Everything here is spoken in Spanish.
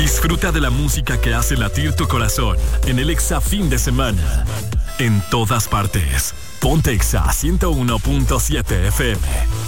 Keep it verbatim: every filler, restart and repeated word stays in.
Disfruta de la música que hace latir tu corazón en el Exa Fin de Semana. En todas partes. Ponte Exa ciento uno punto siete F M.